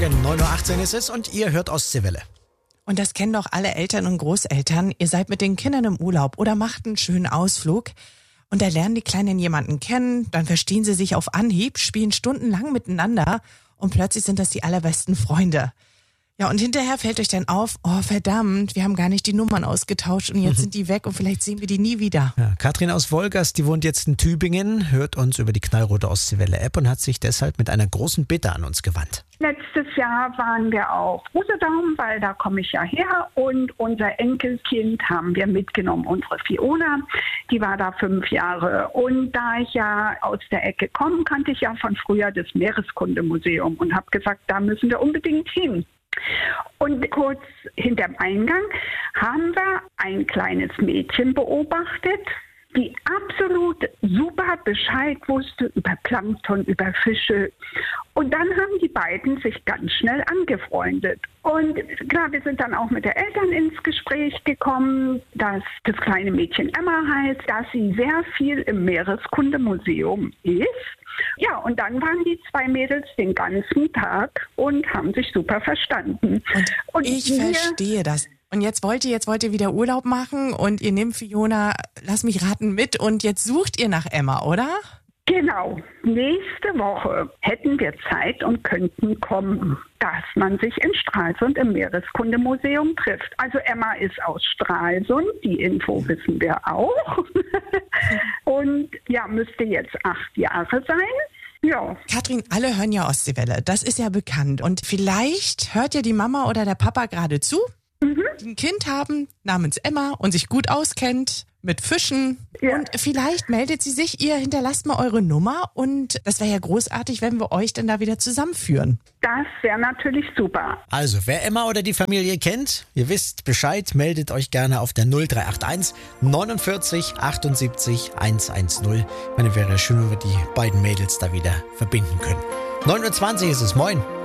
Morgen, 9.18 Uhr ist es und ihr hört Ostseewelle. Und das kennen doch alle Eltern und Großeltern. Ihr seid mit den Kindern im Urlaub oder macht einen schönen Ausflug. Und da lernen die Kleinen jemanden kennen, dann verstehen sie sich auf Anhieb, spielen stundenlang miteinander und plötzlich sind das die allerbesten Freunde. Ja, und hinterher fällt euch dann auf, oh verdammt, wir haben gar nicht die Nummern ausgetauscht und jetzt sind die weg und vielleicht sehen wir die nie wieder. Ja, Katrin aus Wolgast, die wohnt jetzt in Tübingen, hört uns über die Knallrote Ostseewelle-App und hat sich deshalb mit einer großen Bitte an uns gewandt. Letztes Jahr waren wir auf Usedom, weil da komme ich ja her, und unser Enkelkind haben wir mitgenommen, unsere Fiona, die war da 5 Jahre. Und da ich ja aus der Ecke komme, kannte ich ja von früher das Meereskundemuseum und habe gesagt, da müssen wir unbedingt hin. Und kurz hinterm Eingang haben wir ein kleines Mädchen beobachtet, die absolut super Bescheid wusste über Plankton, über Fische. Und dann haben die beiden sich ganz schnell angefreundet. Und klar, wir sind dann auch mit den Eltern ins Gespräch gekommen, dass das kleine Mädchen Emma heißt, dass sie sehr viel im Meereskundemuseum ist. Ja, und dann waren die 2 Mädels den ganzen Tag und haben sich super verstanden. Und ich verstehe das. Und jetzt wollt ihr wieder Urlaub machen und ihr nehmt Fiona, lass mich raten, mit und jetzt sucht ihr nach Emma, oder? Genau. Nächste Woche hätten wir Zeit und könnten kommen, dass man sich in Stralsund im Meereskundemuseum trifft. Also Emma ist aus Stralsund, die Info wissen wir auch. Und ja, müsste jetzt 8 Jahre sein. Ja. Katrin, alle hören ja Ostseewelle, das ist ja bekannt. Und vielleicht hört ja die Mama oder der Papa gerade zu, die ein Kind haben namens Emma und sich gut auskennt mit Fischen. Ja. Und vielleicht meldet sie sich, ihr hinterlasst mal eure Nummer und das wäre ja großartig, wenn wir euch dann da wieder zusammenführen. Das wäre natürlich super. Also, wer Emma oder die Familie kennt, ihr wisst Bescheid, meldet euch gerne auf der 0381 49 78 110. Ich meine, wäre schön, wenn wir die beiden Mädels da wieder verbinden können. 9.20 Uhr ist es, moin.